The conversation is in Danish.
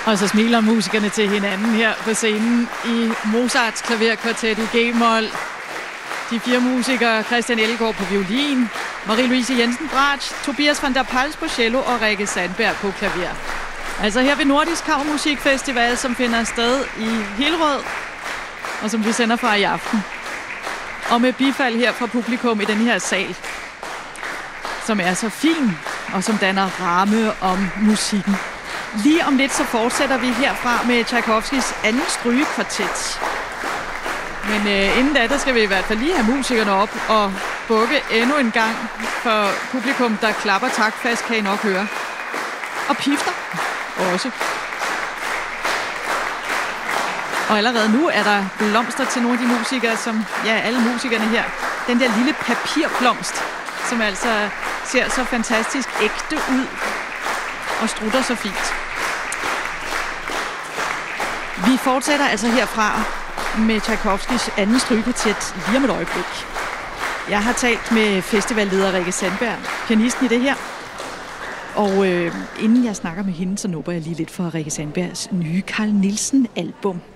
Og så smiler musikerne til hinanden her på scenen i Mozarts klaverkvartet i G-mol. De 4 musikere, Christian Ellegaard på violin, Marie-Louise Jensen bratsch, Tobias van der Pals på cello og Rikke Sandberg på klaver. Altså her ved Nordisk Kammermusikfestival, som finder sted i Hillerød, og som vi sender fra i aften. Og med bifald her fra publikum i den her sal, som er så fin, og som danner ramme om musikken. Lige om lidt så fortsætter vi herfra med Tchaikovskys anden strygekvartet. Men inden da, der skal vi i hvert fald lige have musikerne op og bukke endnu en gang, for publikum, der klapper taktfast, kan I nok høre. Og pifter også. Og allerede nu er der blomster til nogle af de musikere, som, ja, alle musikerne her. Den der lille papirblomst, som altså ser så fantastisk ægte ud og strutter så fint. Vi fortsætter altså herfra med Tchaikovskys anden strygekvartet lige om et øjeblik. Jeg har talt med festivalleder Rikke Sandberg, pianisten i det her. Og inden jeg snakker med hende, så nubber jeg lige lidt for Rikke Sandbergs nye Carl Nielsen-album.